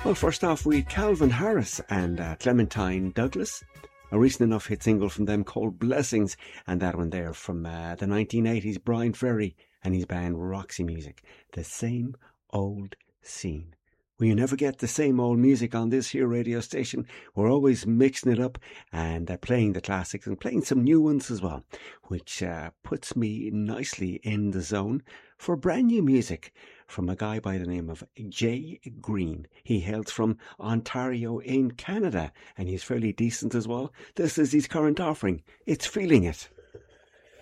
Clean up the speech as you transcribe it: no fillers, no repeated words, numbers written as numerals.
Well, first off, we had Calvin Harris and Clementine Douglas. A recent enough hit single from them called Blessings, and that one there from the 1980s, Brian Ferry and his band Roxy Music. The Same Old Scene. We never get the same old music on this here radio station. We're always mixing it up and playing the classics and playing some new ones as well, which puts me nicely in the zone for brand new music from a guy by the name of Jay Green. He hails from Ontario in Canada, and he's fairly decent as well. This is his current offering. It's Feeling It.